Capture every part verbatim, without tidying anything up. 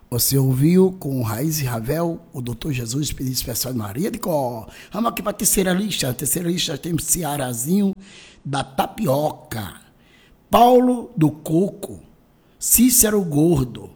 Você ouviu com Raiz e Ravel, o doutor Jesus, pedido especial de Maria de Có. Vamos aqui para a terceira lista. A terceira lista temos Cearazinho da Tapioca, Paulo do Coco, Cícero Gordo,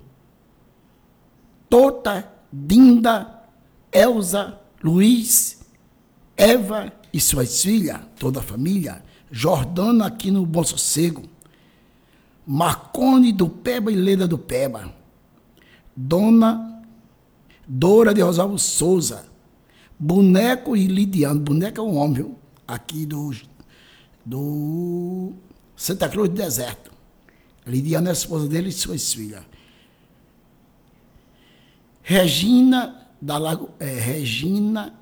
Tota, Dinda, Elza, Luiz, Eva e suas filhas, toda a família, Jordana aqui no Bom Sossego, Marcone do Peba e Leda do Peba, Dona Dora de Rosalvo Souza, Boneco e Lidiano, Boneco é um homem, viu? Aqui do, do Santa Cruz do Deserto. Lidiano é a esposa dele e suas filhas. Regina da, Lago, é, Regina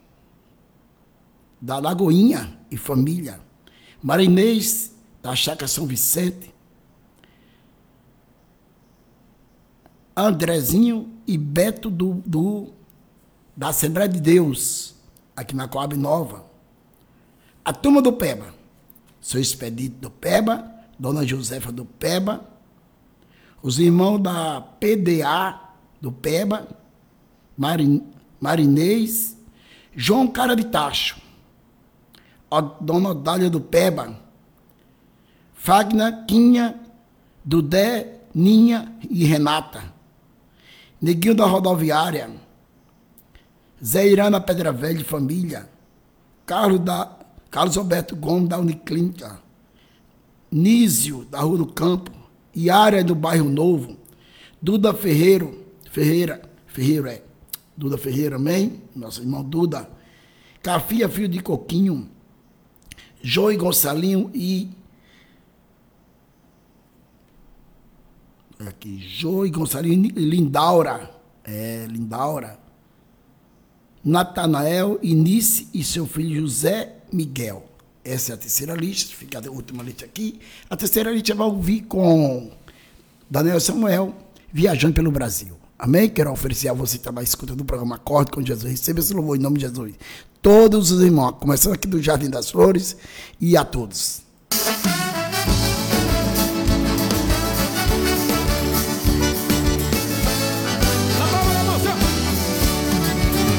da Lagoinha e família. Marinês da Chácara São Vicente. Andrezinho e Beto do, do, da Assembleia de Deus, aqui na Coab Nova. A turma do Peba. Seu Expedito do Peba, Dona Josefa do Peba, os irmãos da P D A do Peba, Marin, Marinês, João Cara de Tacho, a Dona Odália do Peba, Fagna, Quinha, Dudé, Ninha e Renata, Neguinho da Rodoviária, Zé Irana Pedra Velha e família, Carlos, da, Carlos Alberto Gomes da Uniclínica, Nísio da Rua do Campo, Iária do Bairro Novo, Duda Ferreiro, Ferreira, Ferreira é, Duda Ferreira, amém? Nosso irmão Duda, Cafia Filho de Coquinho, Joey Gonçalinho e aqui, Joey Gonçalinho e Lindaura, é, Lindaura, Natanael, Inice e seu filho José Miguel. Essa é a terceira lista, fica a última lista aqui. A terceira lista vai ouvir com Daniel Samuel, viajando pelo Brasil. Amém? Quero oferecer a você que está escutando o programa Acorde com Jesus. Receba esse louvor em nome de Jesus. Todos os irmãos, começando aqui do Jardim das Flores, e a todos.